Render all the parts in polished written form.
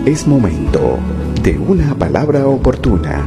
Es momento de una palabra oportuna.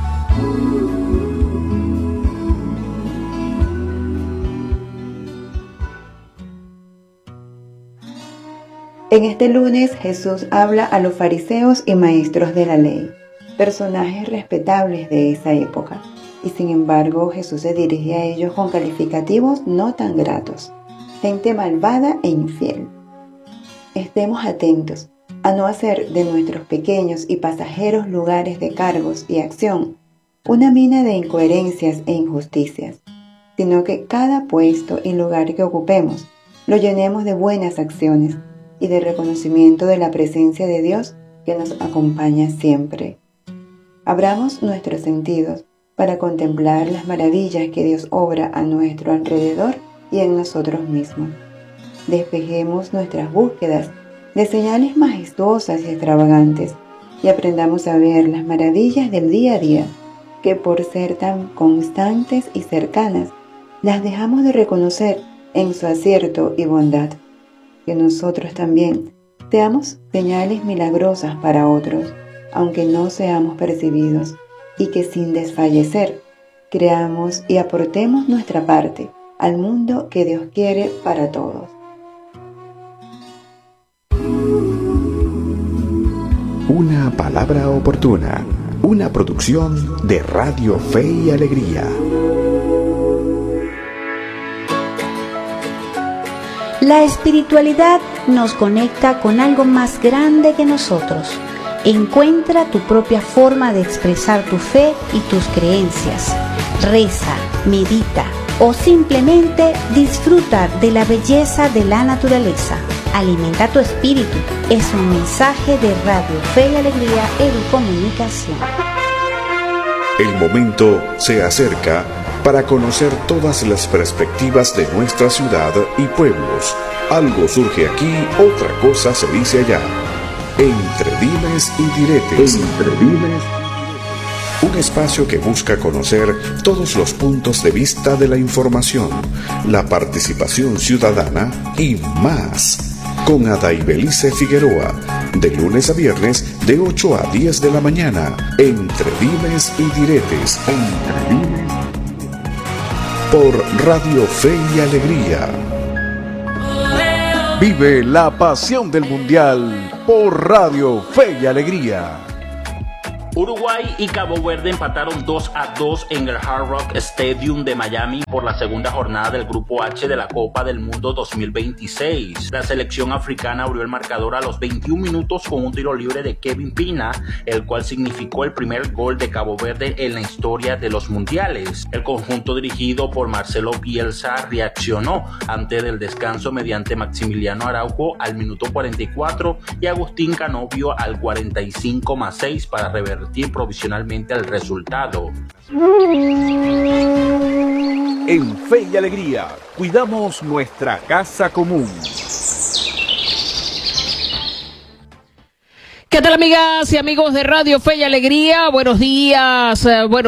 En este lunes Jesús habla a los fariseos y maestros de la ley, personajes respetables de esa época, y sin embargo Jesús se dirige a ellos con calificativos no tan gratos: gente malvada e infiel. Estemos atentos a no hacer de nuestros pequeños y pasajeros lugares de cargos y acción una mina de incoherencias e injusticias, sino que cada puesto y lugar que ocupemos lo llenemos de buenas acciones y de reconocimiento de la presencia de Dios que nos acompaña siempre. Abramos nuestros sentidos para contemplar las maravillas que Dios obra a nuestro alrededor y en nosotros mismos. Despejemos nuestras búsquedas de señales majestuosas y extravagantes y aprendamos a ver las maravillas del día a día, que por ser tan constantes y cercanas, las dejamos de reconocer en su acierto y bondad. Que nosotros también seamos señales milagrosas para otros, aunque no seamos percibidos, y que sin desfallecer, creamos y aportemos nuestra parte al mundo que Dios quiere para todos. Una palabra oportuna, una producción de Radio Fe y Alegría. La espiritualidad nos conecta con algo más grande que nosotros. Encuentra tu propia forma de expresar tu fe y tus creencias. Reza, medita o simplemente disfruta de la belleza de la naturaleza. Alimenta tu espíritu. Es un mensaje de Radio Fe y Alegría Educomunicación. El momento se acerca para conocer todas las perspectivas de nuestra ciudad y pueblos. Algo surge aquí, otra cosa se dice allá. Entre dimes y diretes. Un espacio que busca conocer todos los puntos de vista de la información, la participación ciudadana y más. Con Adaibelice Figueroa, de lunes a viernes, de 8 a 10 de la mañana. Entre dimes y diretes. Por Radio Fe y Alegría. Vive la pasión del Mundial por Radio Fe y Alegría. Uruguay y Cabo Verde empataron 2-2 en el Hard Rock Stadium de Miami por la segunda jornada del Grupo H de la Copa del Mundo 2026. La selección africana abrió el marcador a los 21 minutos con un tiro libre de Kevin Pina, el cual significó el primer gol de Cabo Verde en la historia de los mundiales. El conjunto dirigido por Marcelo Bielsa reaccionó antes del descanso mediante Maximiliano Araujo al minuto 44 y Agustín Canovio al 45+6 para revertir provisionalmente el resultado. En Fe y Alegría, cuidamos nuestra casa común. ¿Qué tal, amigas y amigos de Radio Fe y Alegría? Buenos días,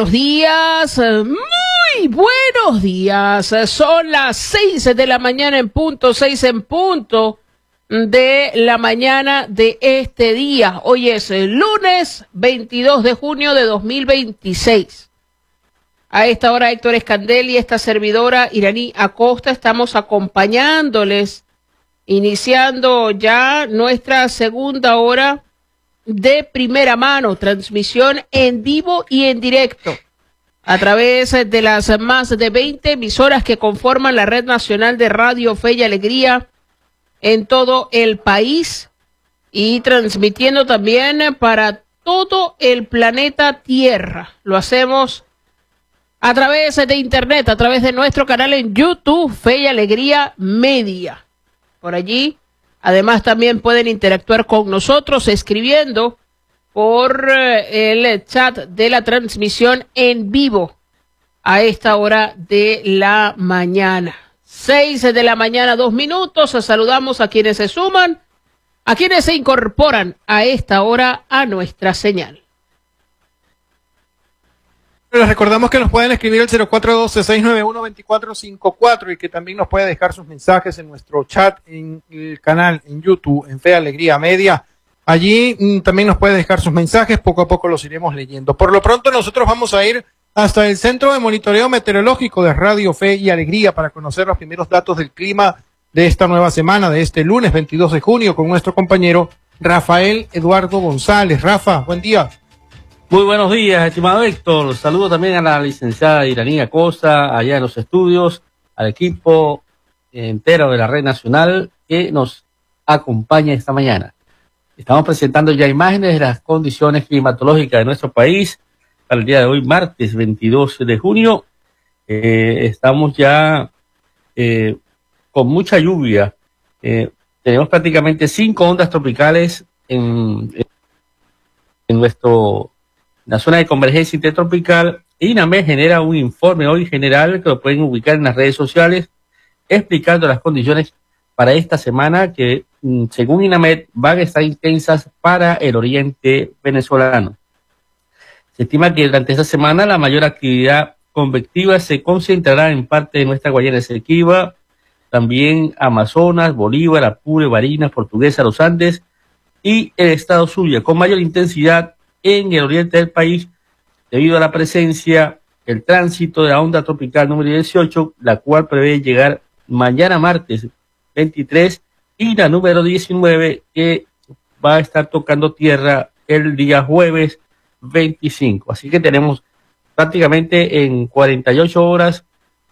muy buenos días. Son las 6 de la mañana en punto, 6 en punto de la mañana de este día. Hoy es el lunes 22 de junio de 2026. A esta hora Héctor Escandel y esta servidora Iraní Acosta estamos acompañándoles, iniciando ya nuestra segunda hora de primera mano, transmisión en vivo y en directo a través de las más de 20 emisoras que conforman la Red Nacional de Radio Fe y Alegría en todo el país y transmitiendo también para todo el planeta Tierra. Lo hacemos a través de internet, a través de nuestro canal en YouTube, Fe y Alegría Media. Por allí, además, también pueden interactuar con nosotros escribiendo por el chat de la transmisión en vivo a esta hora de la mañana. 6 de la mañana, 2 minutos. Saludamos a quienes se suman, a quienes se incorporan a esta hora a nuestra señal. Les recordamos que nos pueden escribir al 0412-691-2454 y que también nos puede dejar sus mensajes en nuestro chat, en el canal, en YouTube, en Fe Alegría Media. Allí también nos puede dejar sus mensajes, poco a poco los iremos leyendo. Por lo pronto nosotros vamos a ir hasta el Centro de Monitoreo Meteorológico de Radio Fe y Alegría para conocer los primeros datos del clima de esta nueva semana, de este lunes 22 de junio, con nuestro compañero Rafael Eduardo González. Rafa, buen día. Muy buenos días, estimado Héctor. Saludo también a la licenciada Iranía Costa, allá en los estudios, al equipo entero de la Red Nacional que nos acompaña esta mañana. Estamos presentando ya imágenes de las condiciones climatológicas de nuestro país para el día de hoy, martes 22 de junio. Estamos ya con mucha lluvia. Tenemos prácticamente 5 ondas tropicales en la zona de convergencia intertropical. INAMED genera un informe hoy general que lo pueden ubicar en las redes sociales explicando las condiciones para esta semana que, según INAMED, van a estar intensas para el oriente venezolano. Se estima que durante esta semana la mayor actividad convectiva se concentrará en parte de nuestra Guayana Esequiba, también Amazonas, Bolívar, Apure, Barinas, Portuguesa, Los Andes y el estado Zulia, con mayor intensidad en el oriente del país debido a la presencia, el tránsito de la onda tropical número 18, la cual prevé llegar mañana martes 23 y la número 19 que va a estar tocando tierra el día jueves 25. Así que tenemos prácticamente en 48 horas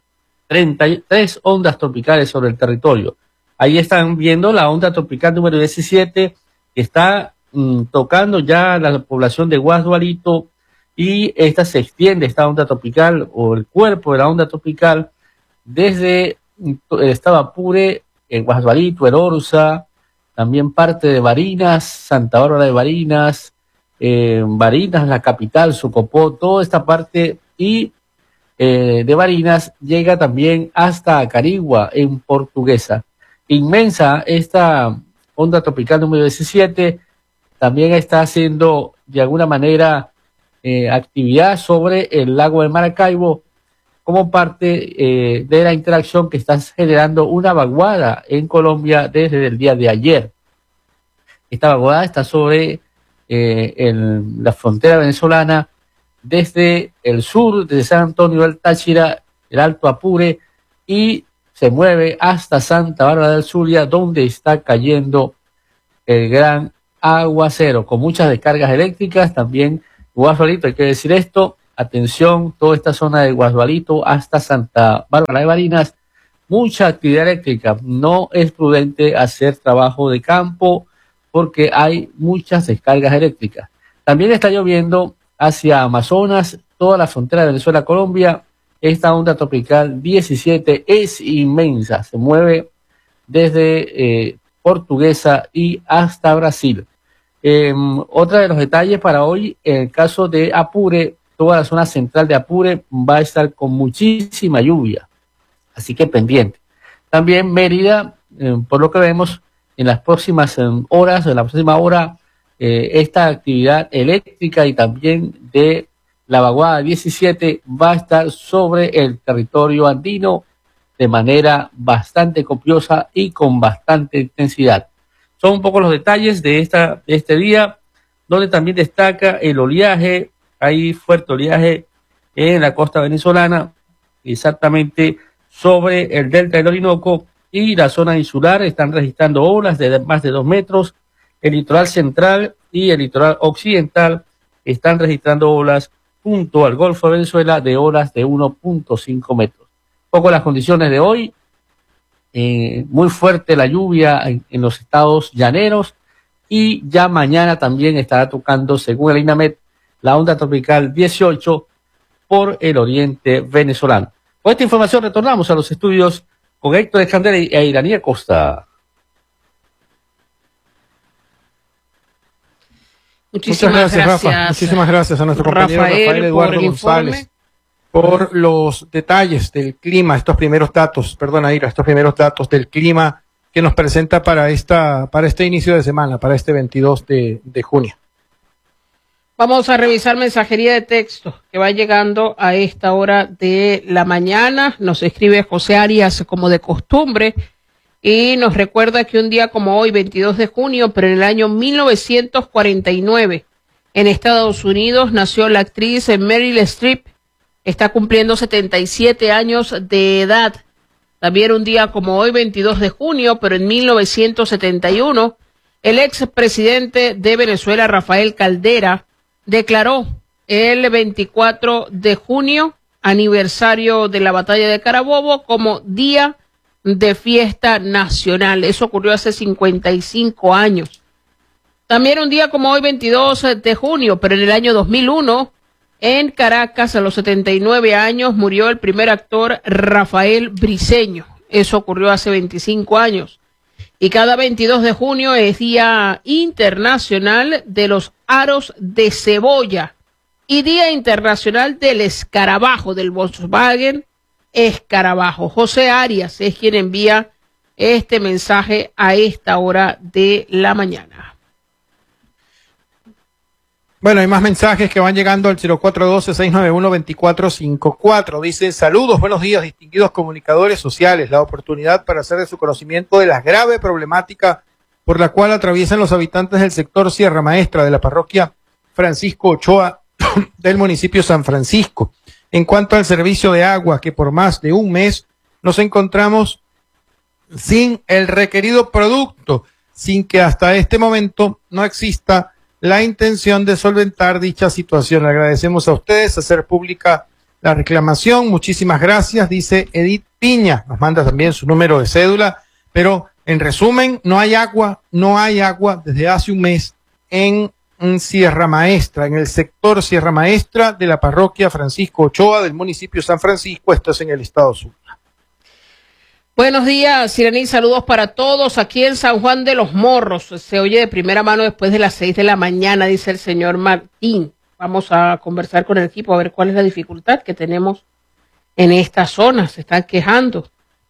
33 ondas tropicales sobre el territorio. Ahí están viendo la onda tropical número 17 que está tocando ya la población de Guasdualito y esta se extiende, esta onda tropical o el cuerpo de la onda tropical desde el estado Apure, en Guasdualito, el Orza, también parte de Barinas, Santa Bárbara de Barinas, Barinas, la capital, Socopó, toda esta parte y de Barinas llega también hasta Carigua en Portuguesa. Inmensa esta onda tropical número 17, también está haciendo de alguna manera actividad sobre el lago de Maracaibo como parte de la interacción que está generando una vaguada en Colombia desde el día de ayer. Esta vaguada está sobre la frontera venezolana desde el sur, desde San Antonio del Táchira, el Alto Apure, y se mueve hasta Santa Bárbara del Zulia, donde está cayendo el gran aguacero, con muchas descargas eléctricas, también Guasdualito, hay que decir esto, atención, toda esta zona de Guasdualito hasta Santa Bárbara de Barinas, mucha actividad eléctrica, no es prudente hacer trabajo de campo porque hay muchas descargas eléctricas. También está lloviendo hacia Amazonas, toda la frontera de Venezuela-Colombia. Esta onda tropical 17 es inmensa, se mueve desde Portuguesa y hasta Brasil. Otro de los detalles para hoy, en el caso de Apure, toda la zona central de Apure va a estar con muchísima lluvia, así que pendiente. También Mérida, por lo que vemos, en las próximas horas, en la próxima hora, esta actividad eléctrica y también de la vaguada 17 va a estar sobre el territorio andino de manera bastante copiosa y con bastante intensidad. Son un poco los detalles de este día, donde también destaca el oleaje. Hay fuerte oleaje en la costa venezolana, exactamente sobre el delta del Orinoco y la zona insular. Están registrando olas de más de 2 metros. El litoral central y el litoral occidental están registrando olas junto al Golfo de Venezuela de olas de 1.5 metros. Un poco las condiciones de hoy. Muy fuerte la lluvia en los estados llaneros y ya mañana también estará tocando, según el INAMED, la onda tropical 18 por el oriente venezolano. Con esta información retornamos a los estudios con Héctor Escandera e Iranía Costa. Muchísimas gracias, Rafa. Muchísimas gracias a nuestro compañero Rafael Eduardo González por los detalles del clima, estos primeros datos del clima que nos presenta para este inicio de semana, para este 22 de junio. Vamos a revisar mensajería de texto que va llegando a esta hora de la mañana. Nos escribe José Arias como de costumbre. Y nos recuerda que un día como hoy, 22 de junio, pero en el año 1949, en Estados Unidos, nació la actriz Meryl Streep. Está cumpliendo 77 años de edad. También un día como hoy, 22 de junio, pero en 1971, el expresidente de Venezuela, Rafael Caldera, declaró el 24 de junio, aniversario de la batalla de Carabobo, como Día de Fiesta Nacional. Eso ocurrió hace 55 años. También un día como hoy, 22 de junio, pero en el año 2001, en Caracas, a los 79 años, murió el primer actor Rafael Briceño. Eso ocurrió hace 25 años. Y cada 22 de junio es Día Internacional de los Aros de Cebolla y Día Internacional del Escarabajo, del Volkswagen Escarabajo. José Arias es quien envía este mensaje a esta hora de la mañana. Bueno, hay más mensajes que van llegando al 0412-691-2454. Dice, saludos, buenos días, distinguidos comunicadores sociales. La oportunidad para hacer de su conocimiento de la grave problemática por la cual atraviesan los habitantes del sector Sierra Maestra de la parroquia Francisco Ochoa del municipio San Francisco. En cuanto al servicio de agua, que por más de un mes nos encontramos sin el requerido producto, sin que hasta este momento no exista la intención de solventar dicha situación. Le agradecemos a ustedes hacer pública la reclamación. Muchísimas gracias, dice Edith Piña. Nos manda también su número de cédula, pero en resumen, no hay agua desde hace un mes en Sierra Maestra, en el sector Sierra Maestra de la parroquia Francisco Ochoa del municipio San Francisco. Esto es en el estado Zulia. Buenos días, Sirení, saludos para todos aquí en San Juan de los Morros. Se oye de primera mano después de las 6 de la mañana, dice el señor Martín. Vamos a conversar con el equipo a ver cuál es la dificultad que tenemos en esta zona. Se están quejando.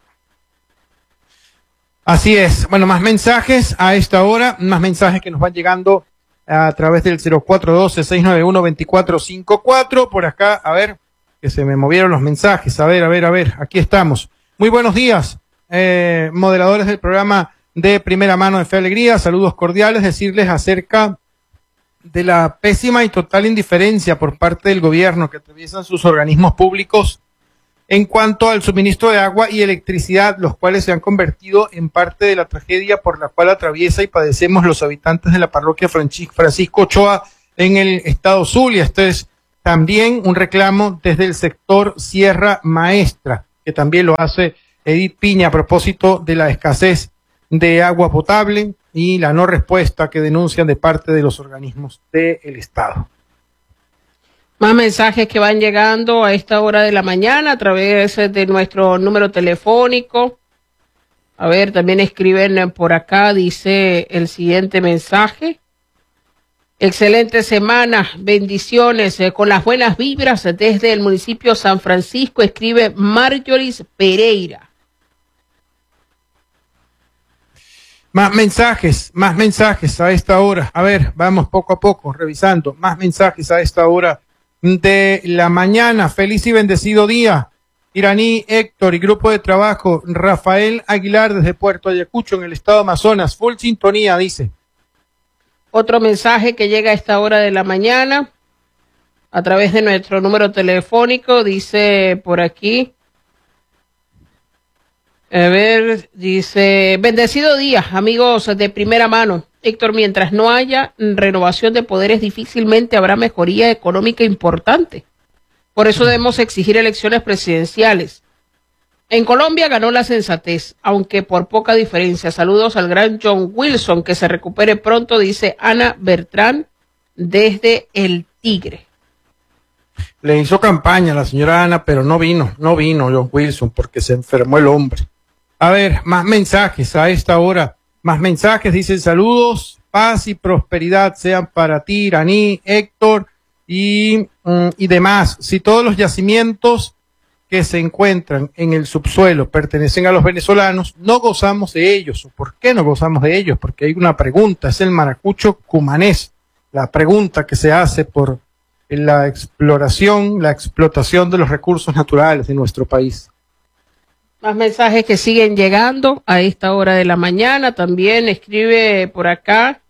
Así es. Bueno, más mensajes a esta hora, más mensajes que nos van llegando a través del 0412-691-2454. Por acá, a ver, que se me movieron los mensajes. A ver, aquí estamos. Muy buenos días, moderadores del programa de Primera Mano de Fe y Alegría. Saludos cordiales, decirles acerca de la pésima y total indiferencia por parte del gobierno que atraviesan sus organismos públicos en cuanto al suministro de agua y electricidad, los cuales se han convertido en parte de la tragedia por la cual atraviesa y padecemos los habitantes de la parroquia Francisco Ochoa en el estado Zulia. Este es también un reclamo desde el sector Sierra Maestra, que también lo hace Edith Piña a propósito de la escasez de agua potable y la no respuesta que denuncian de parte de los organismos del Estado. Más mensajes que van llegando a esta hora de la mañana a través de nuestro número telefónico. A ver, también escriben por acá, dice el siguiente mensaje. Excelente semana, bendiciones, con las buenas vibras desde el municipio San Francisco, escribe Marjorie Pereira. Más mensajes a esta hora. A ver, vamos poco a poco revisando. Más mensajes a esta hora de la mañana. Feliz y bendecido día. Iraní, Héctor y grupo de trabajo. Rafael Aguilar desde Puerto Ayacucho en el estado Amazonas. Full sintonía, dice. Otro mensaje que llega a esta hora de la mañana a través de nuestro número telefónico, dice por aquí. A ver, dice, bendecido día, amigos de Primera Mano. Héctor, mientras no haya renovación de poderes, difícilmente habrá mejoría económica importante. Por eso debemos exigir elecciones presidenciales. En Colombia ganó la sensatez, aunque por poca diferencia. Saludos al gran John Wilson, que se recupere pronto, dice Ana Bertrán desde El Tigre. Le hizo campaña a la señora Ana, pero no vino John Wilson porque se enfermó el hombre. A ver, más mensajes a esta hora. Más mensajes, dicen saludos, paz y prosperidad sean para ti, Iraní, Héctor y demás. Si todos los yacimientos que se encuentran en el subsuelo pertenecen a los venezolanos, no gozamos de ellos. ¿Por qué no gozamos de ellos? Porque hay una pregunta, es el maracucho cumanés, la pregunta que se hace por la explotación de los recursos naturales de nuestro país. Más mensajes que siguen llegando a esta hora de la mañana. También escribe por acá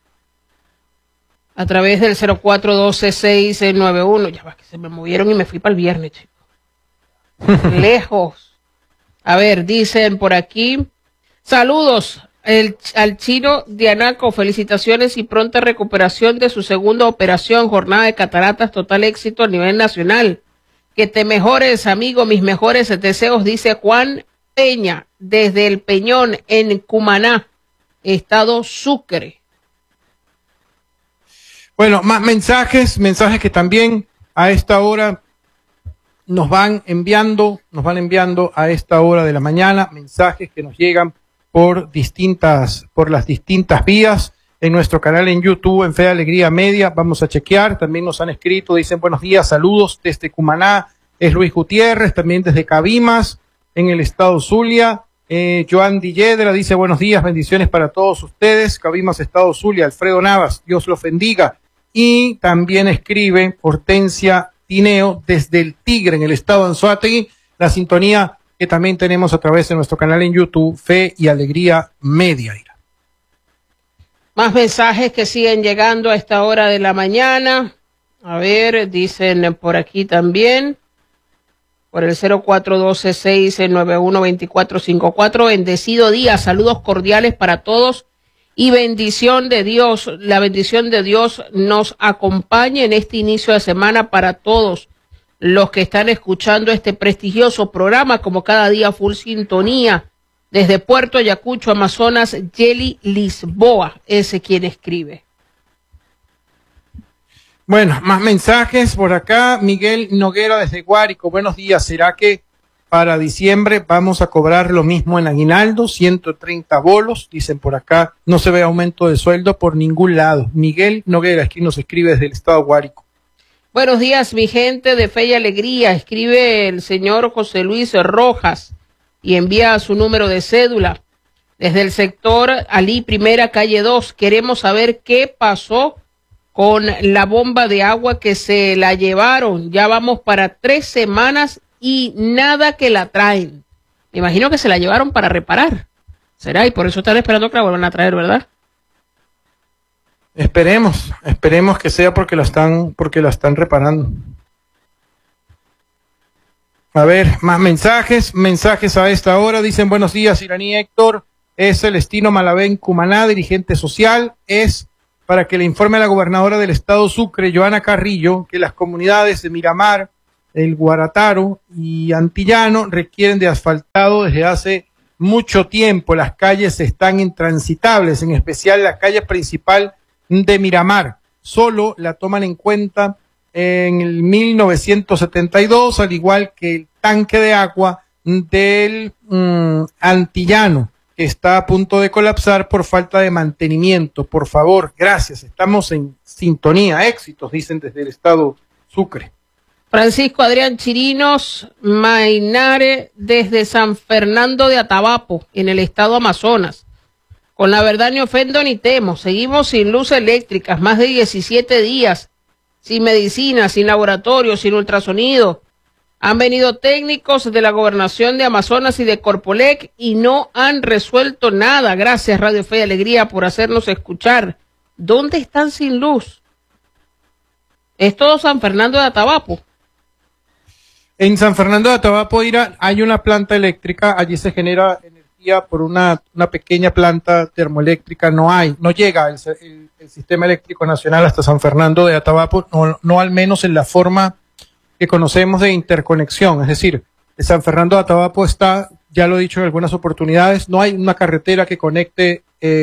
a través del 0412-691. Ya va, que se me movieron y me fui para el viernes, chicos. Lejos. A ver, dicen por aquí. Saludos al chino Dianaco. Felicitaciones y pronta recuperación de su segunda operación. Jornada de cataratas, total éxito a nivel nacional. Que te mejores, amigo, mis mejores deseos, dice Juan Peña, desde El Peñón, en Cumaná, estado Sucre. Bueno, más mensajes que también a esta hora nos van enviando a esta hora de la mañana, mensajes que nos llegan por las distintas vías en nuestro canal en YouTube, en Fe de Alegría Media. Vamos a chequear, también nos han escrito, dicen buenos días, saludos desde Cumaná, es Luis Gutiérrez, también desde Cabimas, en el estado Zulia. Joan Dilledra dice buenos días, bendiciones para todos ustedes, Cabimas, estado Zulia. Alfredo Navas, Dios los bendiga. Y también escribe Hortensia Tineo desde El Tigre, en el estado de Anzoátegui, la sintonía que también tenemos a través de nuestro canal en YouTube, Fe y Alegría Media. Más mensajes que siguen llegando a esta hora de la mañana. A ver, dicen por aquí también, por el 0412-691-2454, bendecido día, saludos cordiales para todos y bendición de Dios, la bendición de Dios nos acompañe en este inicio de semana para todos los que están escuchando este prestigioso programa, como cada día full sintonía, desde Puerto Ayacucho, Amazonas, Yeli Lisboa, ese quien escribe. Bueno, más mensajes por acá. Miguel Noguera desde Guárico, buenos días. ¿Será que para diciembre vamos a cobrar lo mismo en aguinaldo? 130 bolos, dicen por acá. No se ve aumento de sueldo por ningún lado. Miguel Noguera es quien nos escribe desde el estado de Guárico. Buenos días, mi gente de Fe y Alegría. Escribe el señor José Luis Rojas y envía su número de cédula. Desde el sector Alí Primera, calle 2. Queremos saber qué pasó con la bomba de agua que se la llevaron. Ya vamos para 3 semanas y nada que la traen. Me imagino que se la llevaron para reparar. ¿Será? Y por eso están esperando que la vuelvan a traer, ¿verdad? Esperemos que sea porque la están reparando. A ver, más mensajes a esta hora. Dicen buenos días, Iraní Héctor. Es Celestino Malavé, Cumaná, dirigente social. Es para que le informe a la gobernadora del estado Sucre, Joana Carrillo, que las comunidades de Miramar, el Guarataro y Antillano requieren de asfaltado desde hace mucho tiempo. Las calles están intransitables, en especial la calle principal de Miramar. Solo la toman en cuenta en el 1972, al igual que el tanque de agua del Antillano, que está a punto de colapsar por falta de mantenimiento. Por favor, gracias. Estamos en sintonía. Éxitos, dicen desde el estado Sucre. Francisco Adrián Chirinos Mainare desde San Fernando de Atabapo, en el estado Amazonas. Con la verdad ni ofendo ni temo. Seguimos sin luz eléctrica, más de 17 días, sin medicina, sin laboratorio, sin ultrasonido. Han venido técnicos de la Gobernación de Amazonas y de Corpolec y no han resuelto nada. Gracias, Radio Fe y Alegría, por hacernos escuchar. ¿Dónde están sin luz? Es todo San Fernando de Atabapo. En San Fernando de Atabapo, Ira, hay una planta eléctrica. Allí se genera energía por una pequeña planta termoeléctrica. No llega el sistema eléctrico nacional hasta San Fernando de Atabapo, no al menos en la forma que conocemos de interconexión. Es decir, San Fernando de Atabapo está, ya lo he dicho en algunas oportunidades, no hay una carretera que conecte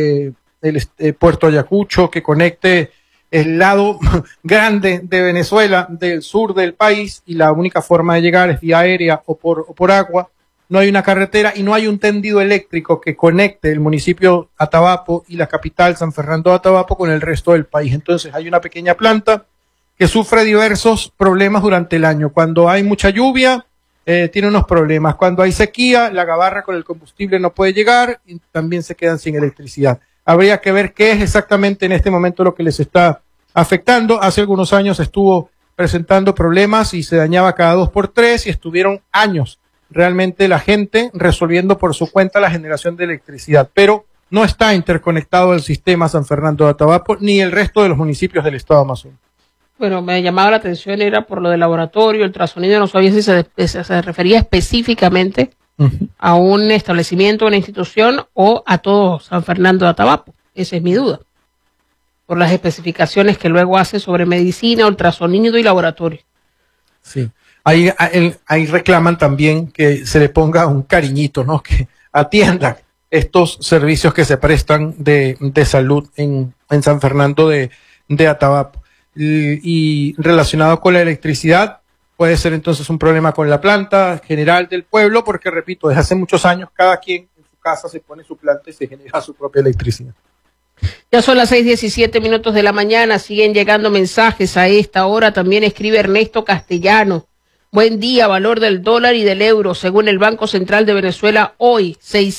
Puerto Ayacucho, que conecte el lado grande de Venezuela, del sur del país, y la única forma de llegar es vía aérea o por agua. No hay una carretera y no hay un tendido eléctrico que conecte el municipio Atabapo y la capital San Fernando de Atabapo con el resto del país. Entonces hay una pequeña planta que sufre diversos problemas durante el año. Cuando hay mucha lluvia, tiene unos problemas. Cuando hay sequía, la gabarra con el combustible no puede llegar y también se quedan sin electricidad. Habría que ver qué es exactamente en este momento lo que les está afectando. Hace algunos años estuvo presentando problemas y se dañaba cada 2 por 3 y estuvieron años realmente la gente resolviendo por su cuenta la generación de electricidad, pero no está interconectado el sistema San Fernando de Atabapo ni el resto de los municipios del estado Amazonas. Bueno, me llamaba la atención, era por lo del laboratorio, el ultrasonido, no sabía si se refería específicamente a un establecimiento, una institución o a todo San Fernando de Atabapo. Esa es mi duda. Por las especificaciones que luego hace sobre medicina, ultrasonido y laboratorio. Sí. Ahí reclaman también que se le ponga un cariñito, ¿no? Que atiendan estos servicios que se prestan de salud en San Fernando de Atabapo. Y relacionado con la electricidad, puede ser entonces un problema con la planta general del pueblo, porque repito, desde hace muchos años cada quien en su casa se pone su planta y se genera su propia electricidad. Ya son las 6:17 de la mañana, siguen llegando mensajes a esta hora. También escribe Ernesto Castellano. Buen día, valor del dólar y del euro, según el Banco Central de Venezuela, hoy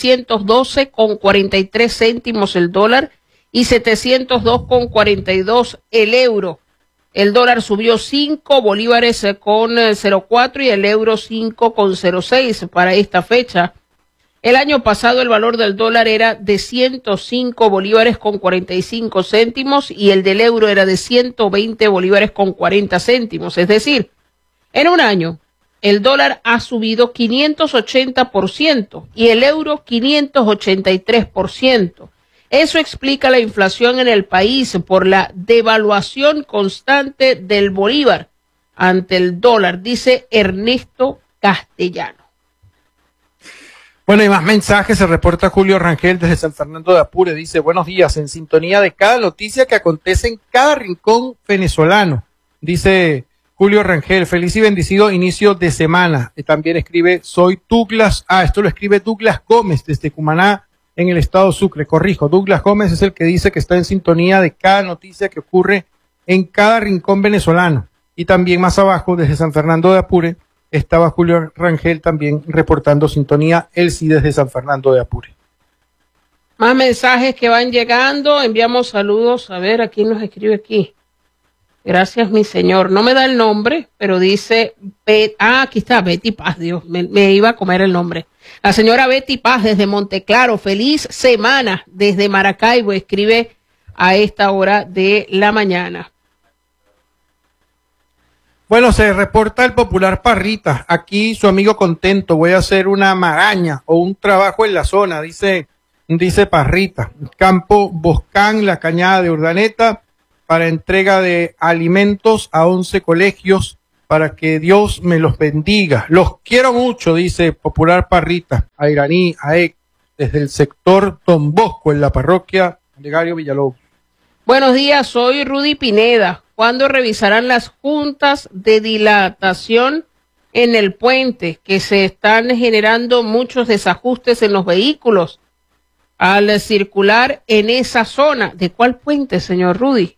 612,43 céntimos el dólar y 702,42 el euro. El dólar subió 5 bolívares con 0,4 y el euro 5,06 para esta fecha. El año pasado el valor del dólar era de 105 bolívares con 45 céntimos y el del euro era de 120 bolívares con 40 céntimos. Es decir, en un año el dólar ha subido 580% y el euro 583%. Eso explica la inflación en el país por la devaluación constante del bolívar ante el dólar, dice Ernesto Castellano. Bueno, y más mensajes. Se reporta Julio Rangel desde San Fernando de Apure. Dice, buenos días, en sintonía de cada noticia que acontece en cada rincón venezolano. Dice Julio Rangel, feliz y bendecido inicio de semana. Y también escribe, soy Douglas, esto lo escribe Douglas Gómez desde Cumaná, en el estado Sucre. Corrijo, Douglas Gómez es el que dice que está en sintonía de cada noticia que ocurre en cada rincón venezolano. Y también más abajo, desde San Fernando de Apure, estaba Julio Rangel también reportando sintonía, él sí desde San Fernando de Apure. Más mensajes que van llegando, enviamos saludos, a ver, ¿a quién nos escribe aquí? Gracias, mi señor. No me da el nombre, pero dice, aquí está, Betty Paz, Dios, me iba a comer el nombre. La señora Betty Paz desde Monteclaro, feliz semana desde Maracaibo, escribe a esta hora de la mañana. Bueno, se reporta el popular Parrita, aquí su amigo contento, voy a hacer una maraña o un trabajo en la zona, dice Parrita. Campo Boscán, la Cañada de Urdaneta, para entrega de alimentos a 11 colegios, para que Dios me los bendiga. Los quiero mucho, dice popular Parrita, a Iraní, desde el sector Don Bosco, en la parroquia Gregario Villalobos. Buenos días, soy Rudy Pineda. ¿Cuándo revisarán las juntas de dilatación en el puente? Que se están generando muchos desajustes en los vehículos al circular en esa zona. ¿De cuál puente, señor Rudy?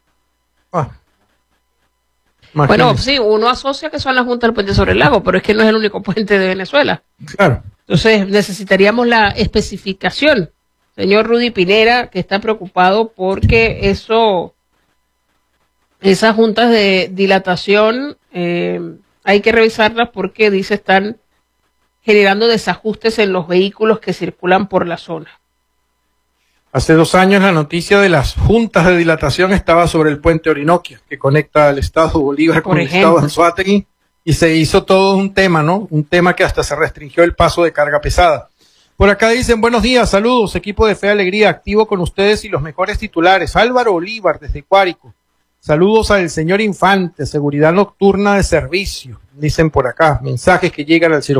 Bueno, sí, uno asocia que son las juntas del puente sobre el lago, pero es que no es el único puente de Venezuela. Claro. Entonces necesitaríamos la especificación. Señor Rudy Pineda, que está preocupado porque esas juntas de dilatación hay que revisarlas porque dice están generando desajustes en los vehículos que circulan por la zona. Hace 2 años la noticia de las juntas de dilatación estaba sobre el puente Orinoquia, que conecta al estado Bolívar con el estado Anzoátegui, y se hizo todo un tema, ¿no? Un tema que hasta se restringió el paso de carga pesada. Por acá dicen, buenos días, saludos, equipo de Fe y Alegría, activo con ustedes y los mejores titulares. Álvaro Bolívar, desde Cuárico. Saludos al señor Infante, seguridad nocturna de servicio, dicen por acá. Mensajes que llegan al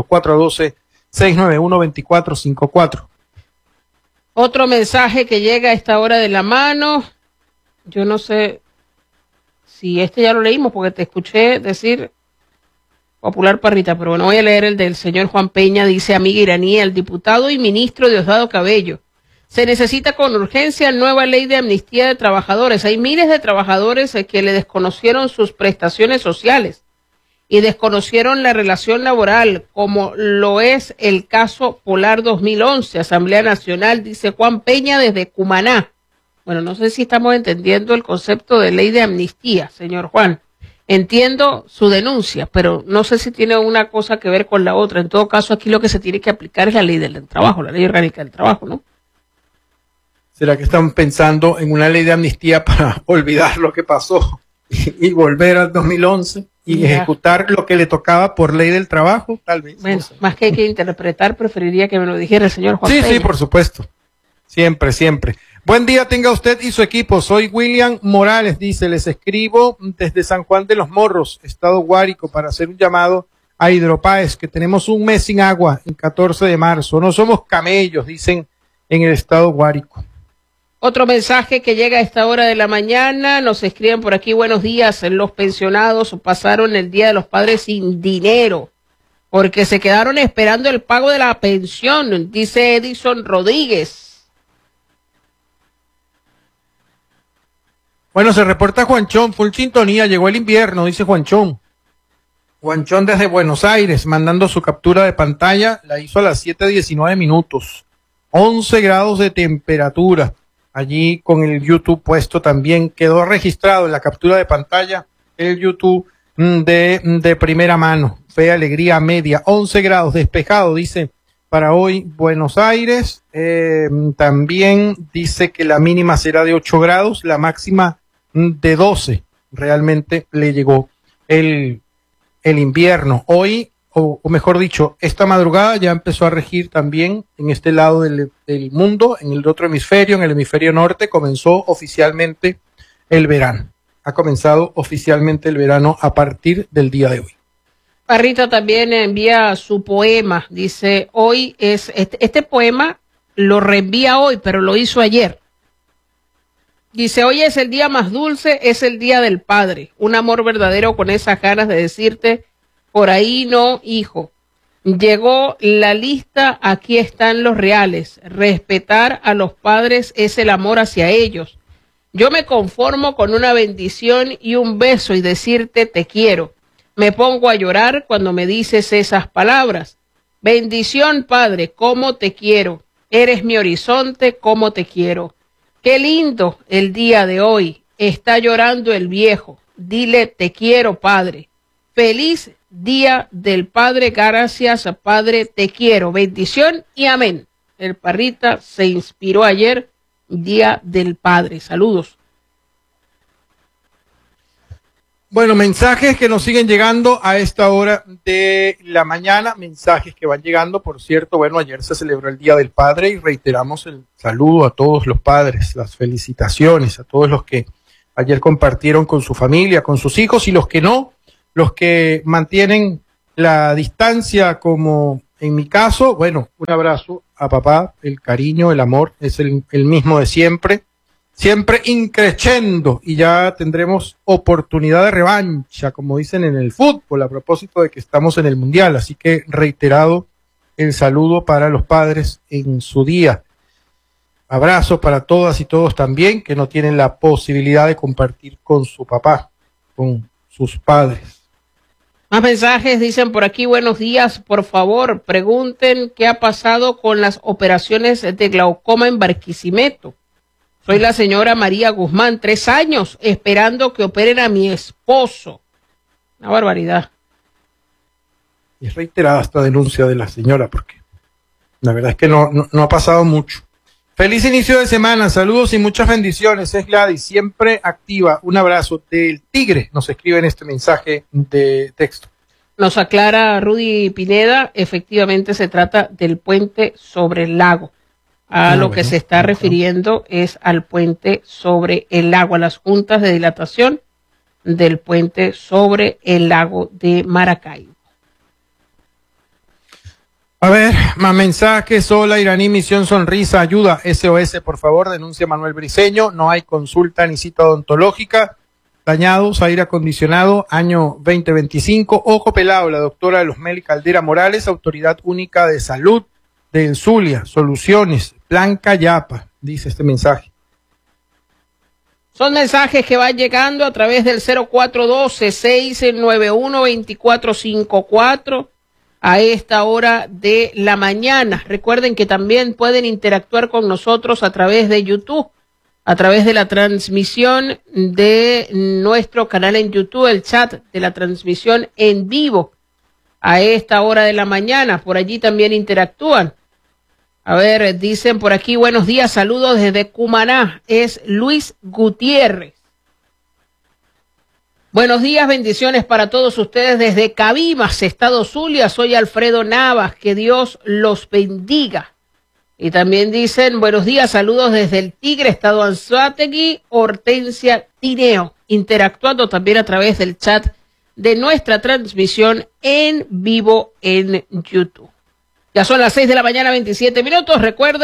0412-691-2454. Otro mensaje que llega a esta hora de la mano. Yo no sé si ya lo leímos porque te escuché decir popular Parrita, pero bueno, voy a leer el del señor Juan Peña. Dice, amiga iraní, el diputado y ministro Diosdado Cabello. Se necesita con urgencia nueva ley de amnistía de trabajadores. Hay miles de trabajadores que le desconocieron sus prestaciones sociales y desconocieron la relación laboral, como lo es el caso Polar 2011, Asamblea Nacional, dice Juan Peña desde Cumaná. Bueno, no sé si estamos entendiendo el concepto de ley de amnistía, señor Juan. Entiendo su denuncia, pero no sé si tiene una cosa que ver con la otra. En todo caso, aquí lo que se tiene que aplicar es la ley del trabajo, la ley orgánica del trabajo, ¿no? ¿Será que están pensando en una ley de amnistía para olvidar lo que pasó y volver al 2011 y ejecutar lo que le tocaba por ley del trabajo? Tal vez. Bueno, no sé. más que hay que interpretar, preferiría que me lo dijera el señor Juan Sí, Peña. sí, por supuesto. Siempre, siempre. Buen día tenga usted y su equipo. Soy William Morales, dice, les escribo desde San Juan de los Morros, estado Guárico, para hacer un llamado a Hidropaes, que tenemos un mes sin agua, el 14 de marzo. No somos camellos, dicen en el estado Guárico. Otro mensaje que llega a esta hora de la mañana, nos escriben por aquí, buenos días, los pensionados pasaron el Día de los Padres sin dinero, porque se quedaron esperando el pago de la pensión, dice Edison Rodríguez. Bueno, se reporta Juanchón, full sintonía, llegó el invierno, dice Juanchón. Juanchón desde Buenos Aires, mandando su captura de pantalla, la hizo a las 7:19 minutos. 11 grados de temperatura. Allí con el YouTube puesto también quedó registrado en la captura de pantalla el YouTube de primera mano. Fe, alegría media, 11 grados, despejado, dice para hoy Buenos Aires. También dice que la mínima será de 8 grados, la máxima de 12. Realmente le llegó el invierno. Hoy, o mejor dicho, esta madrugada ya empezó a regir también en este lado del mundo, en el otro hemisferio, en el hemisferio norte, comenzó oficialmente el verano. Ha comenzado oficialmente el verano a partir del día de hoy. Parrita también envía su poema, dice, hoy es, este poema lo reenvía hoy, pero lo hizo ayer. Dice, hoy es el día más dulce, es el día del padre, un amor verdadero con esas ganas de decirte, por ahí no, hijo. Llegó la lista, aquí están los reales. Respetar a los padres es el amor hacia ellos. Yo me conformo con una bendición y un beso y decirte te quiero. Me pongo a llorar cuando me dices esas palabras. Bendición, padre, cómo te quiero. Eres mi horizonte, cómo te quiero. Qué lindo el día de hoy. Está llorando el viejo. Dile te quiero, padre. Feliz Día del Padre, gracias Padre, te quiero, bendición y amén. El Parrita se inspiró ayer, Día del Padre. Saludos. Bueno, mensajes que nos siguen llegando a esta hora de la mañana, mensajes que van llegando, por cierto, bueno, ayer se celebró el Día del Padre y reiteramos el saludo a todos los padres, las felicitaciones a todos los que ayer compartieron con su familia, con sus hijos y los que no, los que mantienen la distancia, como en mi caso, bueno, un abrazo a papá, el cariño, el amor es el mismo de siempre, siempre increciendo y ya tendremos oportunidad de revancha, como dicen en el fútbol, a propósito de que estamos en el Mundial, así que reiterado el saludo para los padres en su día. Abrazo para todas y todos también que no tienen la posibilidad de compartir con su papá, con sus padres. Más mensajes dicen por aquí, buenos días, por favor, pregunten qué ha pasado con las operaciones de glaucoma en Barquisimeto. Soy la señora María Guzmán, 3 años, esperando que operen a mi esposo. Una barbaridad. Y es reiterada esta denuncia de la señora, porque la verdad es que no ha pasado mucho. Feliz inicio de semana, saludos y muchas bendiciones. Es Gladys, siempre activa. Un abrazo del Tigre, nos escribe en este mensaje de texto. Nos aclara Rudy Pineda, efectivamente se trata del puente sobre el lago. A lo que se está refiriendo es al puente sobre el lago, a las juntas de dilatación del puente sobre el lago de Maracaibo. A ver, más mensajes. Hola, Iraní, Misión Sonrisa, ayuda, SOS, por favor, denuncia Manuel Briceño. No hay consulta ni cita odontológica. Dañados, aire acondicionado, año 2025. Ojo pelado, la doctora Luzmeli Caldera Morales, Autoridad Única de Salud del Zulia. Soluciones, Plan Cayapa, dice este mensaje. Son mensajes que van llegando a través del 0412-691-2454. A esta hora de la mañana. Recuerden que también pueden interactuar con nosotros a través de YouTube. a través de la transmisión de nuestro canal en YouTube, el chat de la transmisión en vivo a esta hora de la mañana. Por allí también interactúan. A ver, dicen por aquí, buenos días, saludos desde Cumaná. Es Luis Gutiérrez. Buenos días, bendiciones para todos ustedes desde Cabimas, Estado Zulia. Soy Alfredo Navas, que Dios los bendiga. Y también dicen, buenos días, saludos desde el Tigre, Estado Anzoátegui, Hortensia Tineo, interactuando también a través del chat de nuestra transmisión en vivo en YouTube. Ya son las 6 de la mañana, 27 minutos. Recuerde,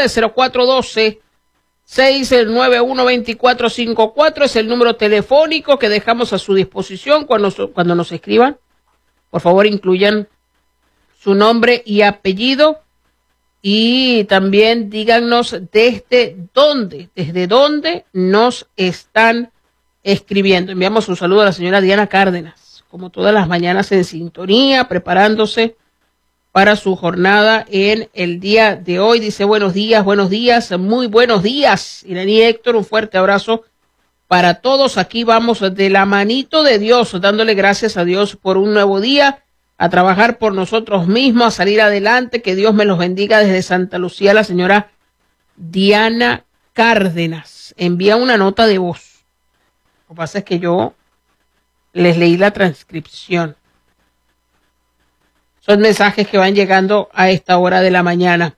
0412-691-2454 es el número telefónico que dejamos a su disposición cuando nos escriban. Por favor, incluyan su nombre y apellido. Y también díganos desde dónde nos están escribiendo. Enviamos un saludo a la señora Diana Cárdenas, como todas las mañanas en sintonía, preparándose para su jornada en el día de hoy. Dice buenos días, muy buenos días. Iraní Héctor, un fuerte abrazo para todos. Aquí vamos de la manito de Dios, dándole gracias a Dios por un nuevo día, a trabajar por nosotros mismos, a salir adelante. Que Dios me los bendiga desde Santa Lucía, la señora Diana Cárdenas. Envía una nota de voz. Lo que pasa es que yo les leí la transcripción. Son mensajes que van llegando a esta hora de la mañana.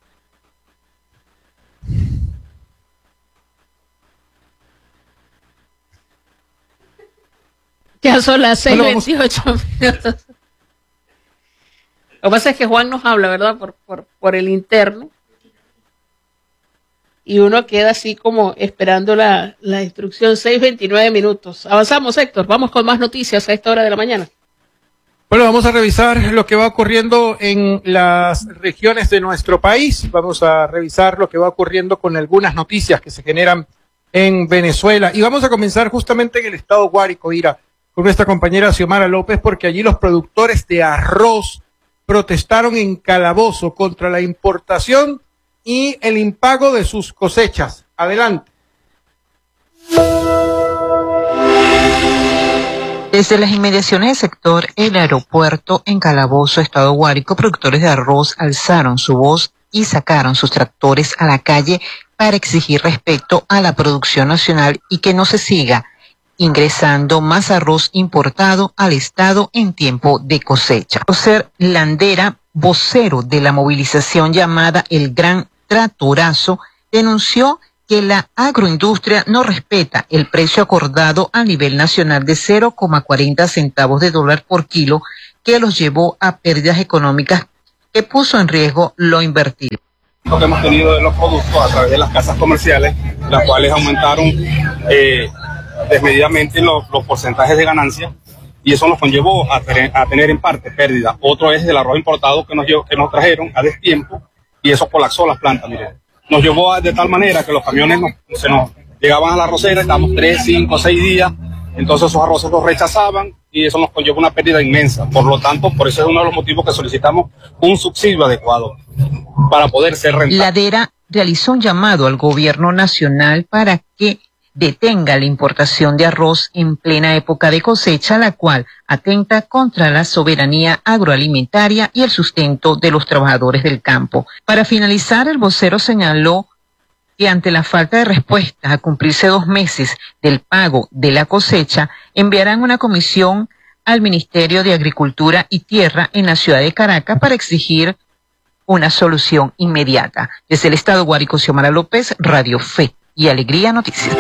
Ya son las 6:28 minutos. Lo que pasa es que Juan nos habla, ¿verdad? Por el interno. Y uno queda así como esperando la instrucción. 6:29 minutos. Avanzamos, Héctor. Vamos con más noticias a esta hora de la mañana. Bueno, vamos a revisar lo que va ocurriendo en las regiones de nuestro país. Vamos a revisar lo que va ocurriendo con algunas noticias que se generan en Venezuela. Y vamos a comenzar justamente en el estado Guárico, Ira, con nuestra compañera Xiomara López, porque allí los productores de arroz protestaron en Calabozo contra la importación y el impago de sus cosechas. Adelante. Desde las inmediaciones del sector El Aeropuerto en Calabozo, estado Guárico, productores de arroz alzaron su voz y sacaron sus tractores a la calle para exigir respeto a la producción nacional y que no se siga ingresando más arroz importado al estado en tiempo de cosecha. José Landera, vocero de la movilización llamada El Gran Tractorazo, denunció que la agroindustria no respeta el precio acordado a nivel nacional de 0,40 centavos de dólar por kilo, que los llevó a pérdidas económicas que puso en riesgo lo invertido. Lo que hemos tenido de los productos a través de las casas comerciales, las cuales aumentaron desmedidamente los porcentajes de ganancia, y eso nos conllevó a tener en parte pérdida. Otro es el arroz importado que nos trajeron a destiempo, y eso colapsó las plantas, miren. Nos llevó de tal manera que los camiones se nos llegaban a la arrocera, estábamos 3, 5, 6 días, entonces esos arroces los rechazaban y eso nos conllevó una pérdida inmensa. Por lo tanto, por eso es uno de los motivos que solicitamos un subsidio adecuado para poder ser rentable. Ladera realizó un llamado al gobierno nacional para que detenga la importación de arroz en plena época de cosecha, la cual atenta contra la soberanía agroalimentaria y el sustento de los trabajadores del campo. Para finalizar, el vocero señaló que ante la falta de respuestas a cumplirse 2 meses del pago de la cosecha, enviarán una comisión al Ministerio de Agricultura y Tierra en la ciudad de Caracas para exigir una solución inmediata. Desde el estado Guárico, Xiomara López, Radio Fe y Alegría Noticias.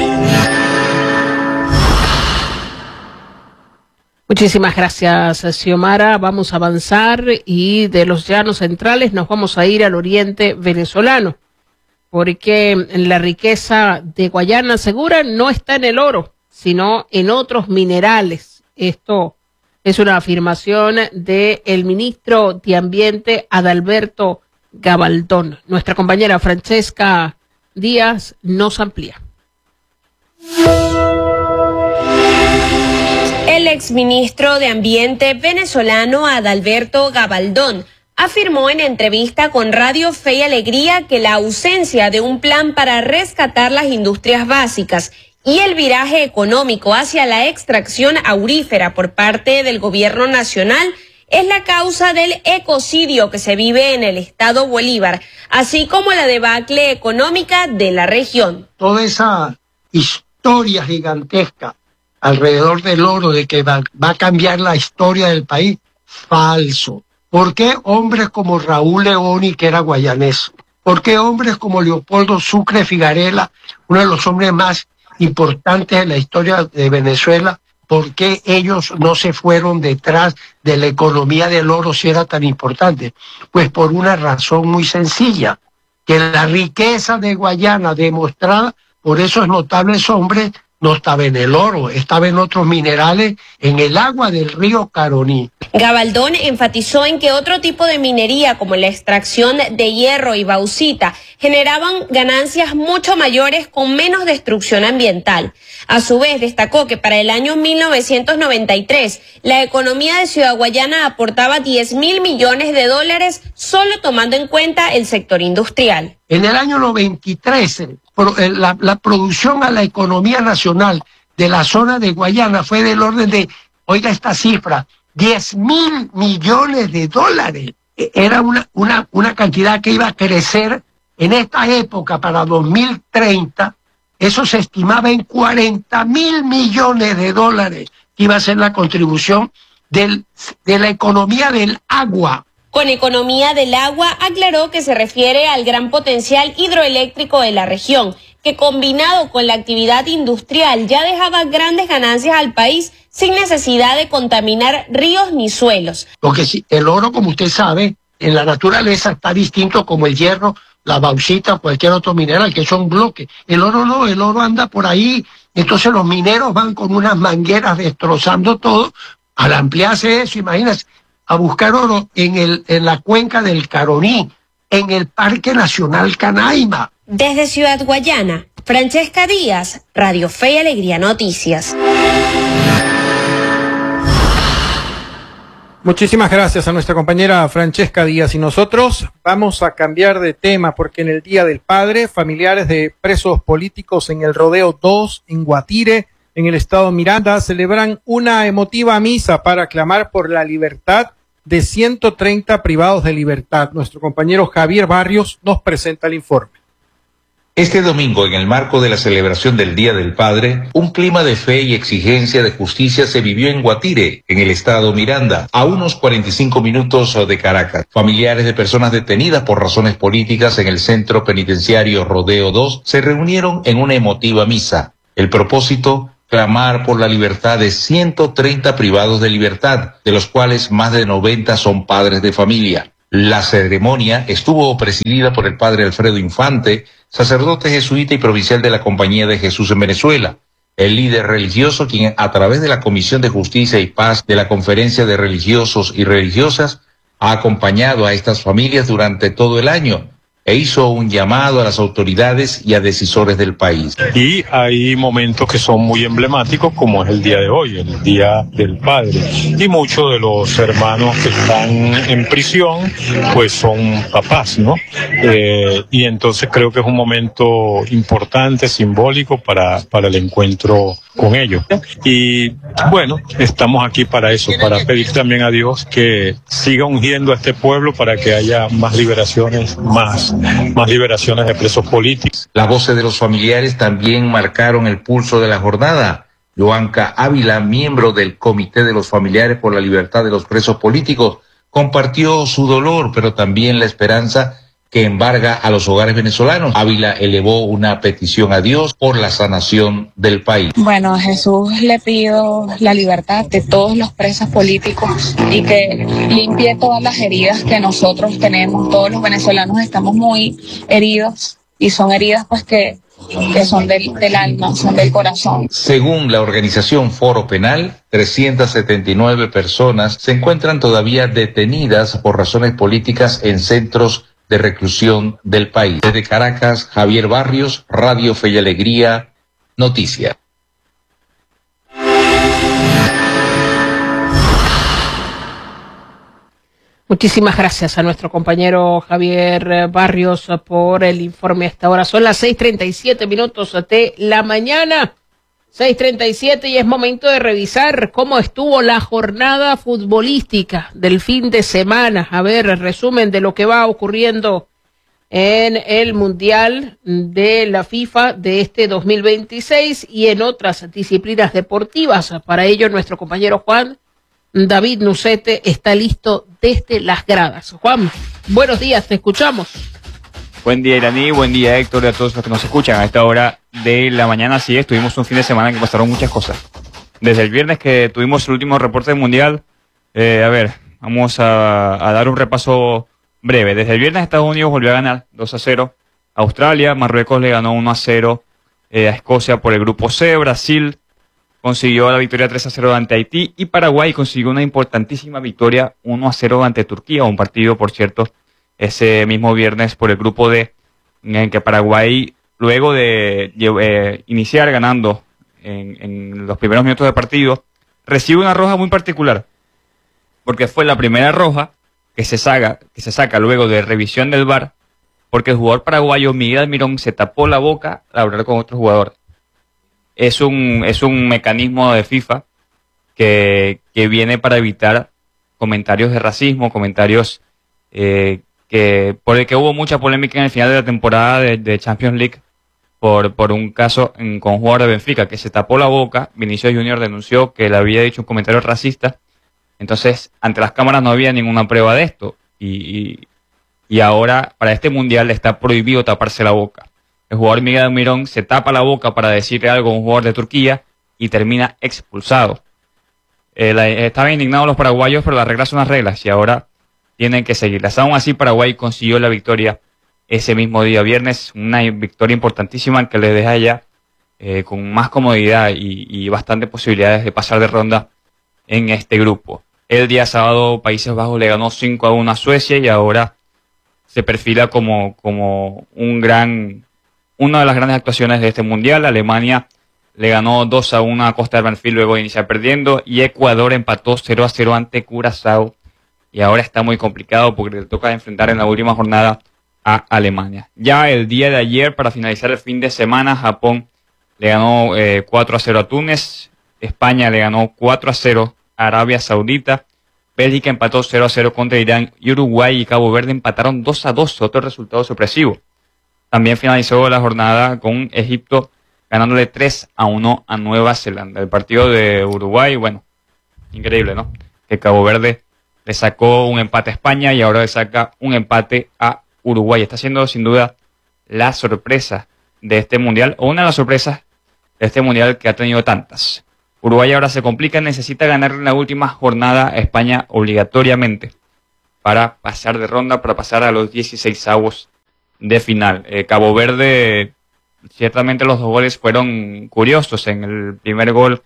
Muchísimas gracias, Xiomara. Vamos a avanzar y de los llanos centrales nos vamos a ir al oriente venezolano, porque la riqueza de Guayana Segura no está en el oro, sino en otros minerales. Esto es una afirmación del ministro de Ambiente, Adalberto Gabaldón. Nuestra compañera Francesca Díaz nos amplía. El exministro de Ambiente venezolano Adalberto Gabaldón afirmó en entrevista con Radio Fe y Alegría que la ausencia de un plan para rescatar las industrias básicas y el viraje económico hacia la extracción aurífera por parte del gobierno nacional es la causa del ecocidio que se vive en el estado Bolívar, así como la debacle económica de la región. Toda esa historia gigantesca alrededor del oro de que va a cambiar la historia del país, falso. ¿Por qué hombres como Raúl Leoni, que era guayanés? ¿Por qué hombres como Leopoldo Sucre Figarela, uno de los hombres más importantes de la historia de Venezuela? ¿Por qué ellos no se fueron detrás de la economía del oro si era tan importante? Pues por una razón muy sencilla, que la riqueza de Guayana demostrada por esos notables hombres no estaba en el oro, estaba en otros minerales, en el agua del río Caroní. Gabaldón enfatizó en que otro tipo de minería, como la extracción de hierro y bauxita, generaban ganancias mucho mayores con menos destrucción ambiental. A su vez, destacó que para el año 1993, la economía de Ciudad Guayana aportaba 10.000 millones de dólares, solo tomando en cuenta el sector industrial. En el año 93, la producción a la economía nacional de la zona de Guayana fue del orden de, oiga esta cifra, 10.000 millones de dólares. Era una cantidad que iba a crecer en esta época para 2030. Eso se estimaba en 40.000 millones de dólares que iba a ser la contribución de la economía del agua. Con economía del agua aclaró que se refiere al gran potencial hidroeléctrico de la región, que combinado con la actividad industrial ya dejaba grandes ganancias al país sin necesidad de contaminar ríos ni suelos. Porque si el oro, como usted sabe, en la naturaleza está distinto como el hierro, la bauxita, cualquier otro mineral, que son bloques. El oro no, el oro anda por ahí, entonces los mineros van con unas mangueras destrozando todo. Al ampliarse eso, imagínense, a buscar oro en la cuenca del Caroní, en el Parque Nacional Canaima. Desde Ciudad Guayana, Francesca Díaz, Radio Fe y Alegría Noticias. Muchísimas gracias a nuestra compañera Francesca Díaz. Y nosotros vamos a cambiar de tema porque en el Día del Padre, familiares de presos políticos en el Rodeo 2, en Guatire, en el estado Miranda, celebran una emotiva misa para clamar por la libertad de 130 privados de libertad. Nuestro compañero Javier Barrios nos presenta el informe. Este domingo, en el marco de la celebración del Día del Padre, un clima de fe y exigencia de justicia se vivió en Guatire, en el estado Miranda, a unos 45 minutos de Caracas. Familiares de personas detenidas por razones políticas en el centro penitenciario Rodeo 2 se reunieron en una emotiva misa. El propósito, clamar por la libertad de 130 privados de libertad, de los cuales más de 90 son padres de familia. La ceremonia estuvo presidida por el padre Alfredo Infante, sacerdote jesuita y provincial de la Compañía de Jesús en Venezuela, el líder religioso quien a través de la Comisión de Justicia y Paz de la Conferencia de Religiosos y Religiosas ha acompañado a estas familias durante todo el año e hizo un llamado a las autoridades y a decisores del país. Y hay momentos que son muy emblemáticos, como es el día de hoy, el Día del Padre. Y muchos de los hermanos que están en prisión, pues son papás, ¿no? Y entonces creo que es un momento importante, simbólico para el encuentro con ellos. Y bueno, estamos aquí para eso, para pedir también a Dios que siga ungiendo a este pueblo para que haya más liberaciones, más liberaciones de presos políticos. Las voces de los familiares también marcaron el pulso de la jornada. Joanca Ávila, miembro del Comité de los Familiares por la Libertad de los Presos Políticos, compartió su dolor, pero también la esperanza que embarga a los hogares venezolanos. Ávila elevó una petición a Dios por la sanación del país. Bueno, a Jesús le pido la libertad de todos los presos políticos y que limpie todas las heridas que nosotros tenemos. Todos los venezolanos estamos muy heridos y son heridas pues que son del alma, son del corazón. Según la organización Foro Penal, 379 personas se encuentran todavía detenidas por razones políticas en centros de reclusión del país. Desde Caracas, Javier Barrios, Radio Fe y Alegría, Noticias. Muchísimas gracias a nuestro compañero Javier Barrios por el informe a esta hora. Son las 6:37 de la mañana. 6:37 y es momento de revisar cómo estuvo la jornada futbolística del fin de semana. A ver, el resumen de lo que va ocurriendo en el Mundial de la FIFA de este 2026 y en otras disciplinas deportivas. Para ello, nuestro compañero Juan David Nucete está listo desde las gradas. Juan, buenos días, te escuchamos. Buen día, Iraní, buen día, Héctor, y a todos los que nos escuchan a esta hora de la mañana. Así es, tuvimos un fin de semana en que pasaron muchas cosas. Desde el viernes que tuvimos el último reporte del Mundial, vamos a dar un repaso breve. Desde el viernes Estados Unidos volvió a ganar 2-0. Australia, Marruecos le ganó 1-0 a Escocia por el grupo C. Brasil consiguió la victoria 3-0 ante Haití y Paraguay consiguió una importantísima victoria 1-0 ante Turquía, un partido, por cierto, ese mismo viernes por el grupo D, en que Paraguay, luego de iniciar ganando en los primeros minutos de partido, recibe una roja muy particular, porque fue la primera roja que se saca luego de revisión del VAR, porque el jugador paraguayo Miguel Almirón se tapó la boca al hablar con otro jugador. Es un mecanismo de FIFA que viene para evitar comentarios de racismo, comentarios por el que hubo mucha polémica en el final de la temporada de Champions League por un caso con un jugador de Benfica que se tapó la boca. Vinicius Junior denunció que le había dicho un comentario racista. Entonces, ante las cámaras no había ninguna prueba de esto. Y ahora, para este Mundial, está prohibido taparse la boca. El jugador Miguel Almirón se tapa la boca para decirle algo a un jugador de Turquía y termina expulsado. Estaban indignados los paraguayos, pero las reglas son las reglas y ahora tienen que seguirlas. Aún así, Paraguay consiguió la victoria ese mismo día viernes, una victoria importantísima que les deja ya con más comodidad y bastantes posibilidades de pasar de ronda en este grupo. El día sábado Países Bajos le ganó 5-1 a Suecia y ahora se perfila como una de las grandes actuaciones de este Mundial. Alemania le ganó 2-1 a Costa de Marfil luego de iniciar perdiendo y Ecuador empató 0-0 ante Curazao y ahora está muy complicado porque le toca enfrentar en la última jornada a Alemania. Ya el día de ayer, para finalizar el fin de semana, Japón le ganó 4-0 a Túnez, España le ganó 4-0 a Arabia Saudita, Bélgica empató 0-0 contra Irán y Uruguay y Cabo Verde empataron 2-2, otro resultado sorpresivo. También finalizó la jornada con Egipto ganándole 3-1 a Nueva Zelanda. El partido de Uruguay, bueno, increíble, ¿no? Que Cabo Verde le sacó un empate a España y ahora le saca un empate a Uruguay. Está siendo sin duda la sorpresa de este Mundial, o una de las sorpresas de este Mundial que ha tenido tantas. Uruguay ahora se complica, necesita ganar en la última jornada a España obligatoriamente para pasar de ronda, para pasar a los 16avos de final. Cabo Verde, ciertamente los dos goles fueron curiosos. En el primer gol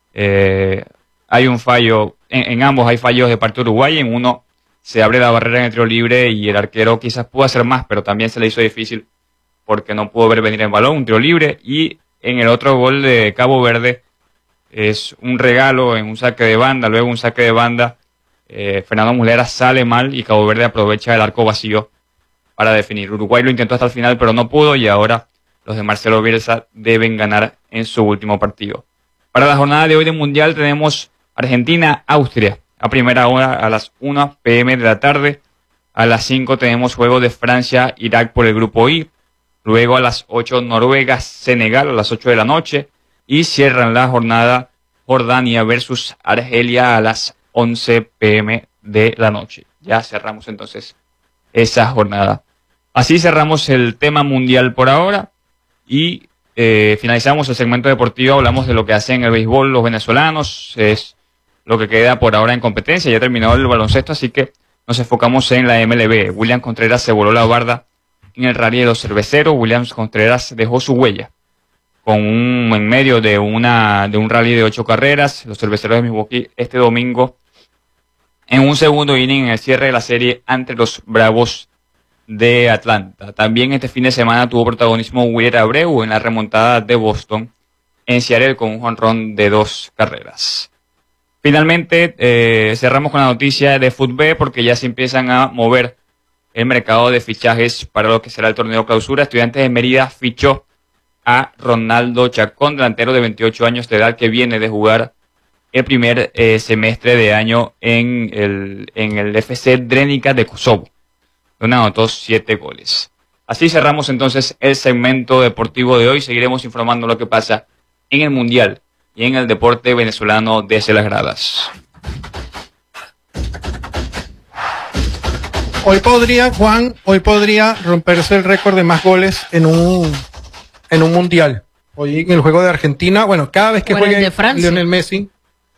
hay un fallo, en ambos hay fallos de parte de Uruguay, en uno se abre la barrera en el tiro libre y el arquero quizás pudo hacer más, pero también se le hizo difícil porque no pudo ver venir el balón, un tiro libre, y en el otro gol de Cabo Verde es un regalo en un saque de banda, luego un saque de banda, Fernando Muslera sale mal y Cabo Verde aprovecha el arco vacío para definir. Uruguay lo intentó hasta el final, pero no pudo, y ahora los de Marcelo Bielsa deben ganar en su último partido. Para la jornada de hoy del Mundial tenemos Argentina-Austria a primera hora a las 1 p.m. de la tarde. A las 5 tenemos juego de Francia-Irak por el grupo I. Luego a las 8 Noruega-Senegal a las 8 de la noche. Y cierran la jornada Jordania versus Argelia a las 11 p.m. de la noche. Ya cerramos entonces esa jornada. Así cerramos el tema mundial por ahora y finalizamos el segmento deportivo. Hablamos de lo que hacen en el béisbol los venezolanos, es lo que queda por ahora en competencia. Ya terminó el baloncesto, así que nos enfocamos en la MLB. William Contreras se voló la barda en el rally de los cerveceros. William Contreras dejó su huella en medio de un rally de 8 carreras. Los cerveceros de Milwaukee este domingo en un segundo inning en el cierre de la serie ante los Bravos de Atlanta. También este fin de semana tuvo protagonismo Willer Abreu en la remontada de Boston en Seattle con un jonrón de 2 carreras. Finalmente, cerramos con la noticia de fútbol porque ya se empiezan a mover el mercado de fichajes para lo que será el torneo clausura. Estudiantes de Mérida fichó a Ronaldo Chacón, delantero de 28 años de edad que viene de jugar el primer semestre de año en el FC Drenica de Kosovo, donde anotó 7 goles. Así cerramos entonces el segmento deportivo de hoy. Seguiremos informando lo que pasa en el Mundial y en el deporte venezolano desde las gradas. Hoy podría romperse el récord de más goles en un Mundial. Hoy en el juego de Argentina, bueno, cada vez que juegue Lionel Messi,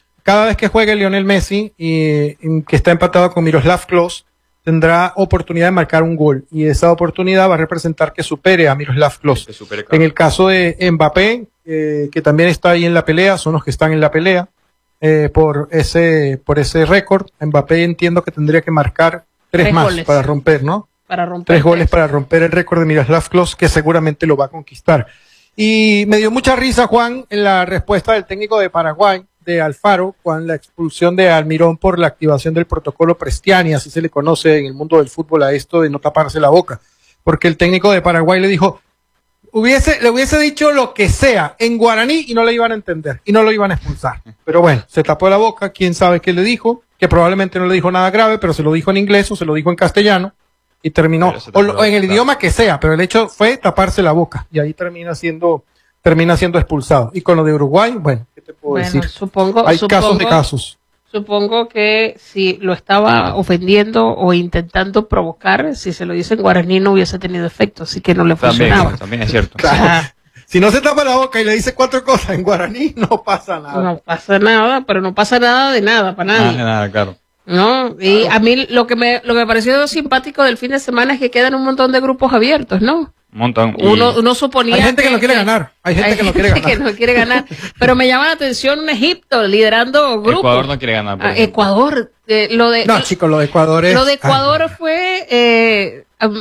y que está empatado con Miroslav Klose, tendrá oportunidad de marcar un gol. Y esa oportunidad va a representar que supere a Miroslav Klose. En el caso de Mbappé, que también está ahí en la pelea, son los que están en la pelea por ese récord. Mbappé entiendo que tendría que marcar 3 más goles para romper, ¿no? 3 goles para romper el récord de Miroslav Klose, que seguramente lo va a conquistar. Y me dio mucha risa, Juan, en la respuesta del técnico de Paraguay, de Alfaro, con la expulsión de Almirón por la activación del protocolo Prestiani, así se le conoce en el mundo del fútbol a esto de no taparse la boca, porque el técnico de Paraguay le dijo, le hubiese dicho lo que sea en guaraní y no le iban a entender y no lo iban a expulsar, pero bueno, se tapó la boca, quién sabe qué le dijo, que probablemente no le dijo nada grave, pero se lo dijo en inglés o se lo dijo en castellano y terminó, o en el idioma que sea, pero el hecho fue taparse la boca y ahí termina siendo expulsado. Y con lo de Uruguay, bueno, ¿qué te puedo decir? Hay casos de casos. Supongo que si lo estaba ofendiendo o intentando provocar, si se lo dice en guaraní no hubiese tenido efecto, así que no le funcionaba. También es cierto. Claro. Si no se tapa la boca y le dice 4 cosas en guaraní, no pasa nada. No pasa nada, pero no pasa nada de nada para nadie. Nada, claro. No, y a mí lo que me pareció simpático del fin de semana es que quedan un montón de grupos abiertos, ¿no? Un montón. Uno suponía hay gente que no quiere ganar. Hay gente que no quiere ganar. Pero me llama la atención un Egipto liderando grupos. Ecuador no quiere ganar. Ecuador. Lo de Ecuador es... Lo de Ecuador fue...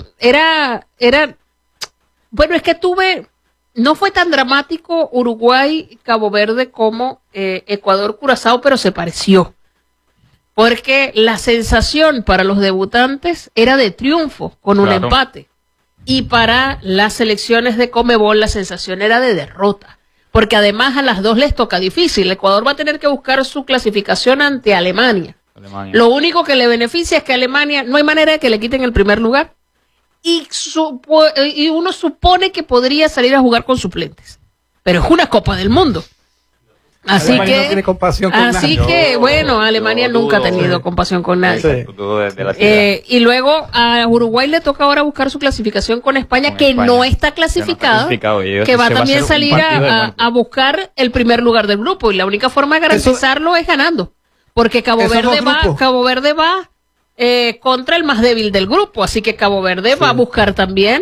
Bueno, es que no fue tan dramático Uruguay, Cabo Verde como Ecuador, Curazao, pero se pareció. Porque la sensación para los debutantes era de triunfo con un empate. Y para las selecciones de Conmebol la sensación era de derrota. Porque además a las dos les toca difícil. Ecuador va a tener que buscar su clasificación ante Alemania. Lo único que le beneficia es que Alemania no hay manera de que le quiten el primer lugar. Y uno supone que podría salir a jugar con suplentes. Pero es una Copa del Mundo. Así Alemania no tiene compasión con nadie. Bueno, Alemania nunca ha tenido compasión con nadie. Y luego a Uruguay le toca ahora buscar su clasificación con España, que no está clasificada, que va también a salir a buscar el primer lugar del grupo. Y la única forma de garantizarlo es ganando. Porque Cabo Verde va contra el más débil del grupo. Así que Cabo Verde va a buscar también